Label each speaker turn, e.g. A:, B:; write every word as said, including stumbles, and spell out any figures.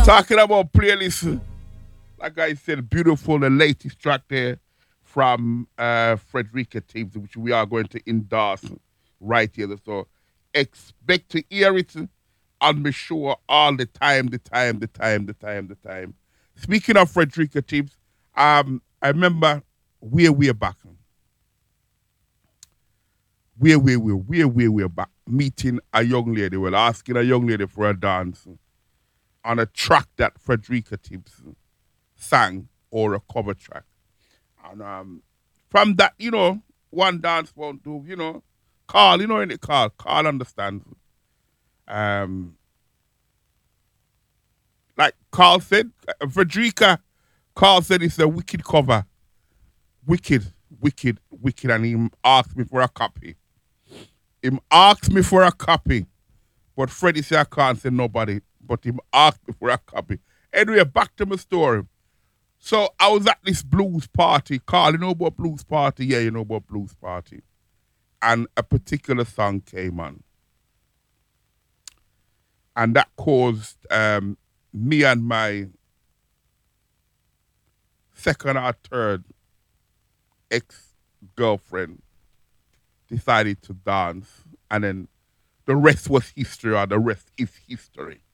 A: Talking about playlist, like I said, beautiful, the latest track there from uh, Frederica Teams, which we are going to endorse right here. So expect to hear it on the show all the time, the time, the time, the time, the time. Speaking of Frederica Teams, um, I remember where we're back. Where we were, where we were back, meeting a young lady, well, asking a young lady for a dance on a track that Frederica Tibbs sang or a cover track. And um, from that, you know, one dance won't do, you know, Carl, you know, in it, Carl, Carl understands. Um, like Carl said, uh, Frederica, Carl said it's a wicked cover. Wicked, wicked, wicked. And he asked me for a copy. He asked me for a copy. But Freddie said I can't say nobody. But he asked me for a copy. Anyway, back to my story. So I was at this blues party. Carl, you know about blues party? Yeah, you know about blues party. And a particular song came on. And that caused um, me and my second or third ex-girlfriend decided to dance. And then the rest was history, or the rest is history.